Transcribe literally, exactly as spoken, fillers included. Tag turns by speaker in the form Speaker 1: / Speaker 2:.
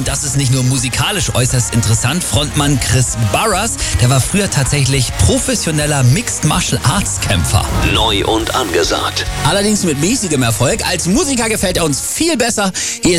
Speaker 1: das ist nicht nur musikalisch äußerst interessant. Frontmann Chris Burrus, der war früher tatsächlich professioneller Mixed Martial Arts Kämpfer.
Speaker 2: Neu und angesagt.
Speaker 1: Allerdings mit mäßigem Erfolg. Als Musiker gefällt er uns viel besser. Hier ist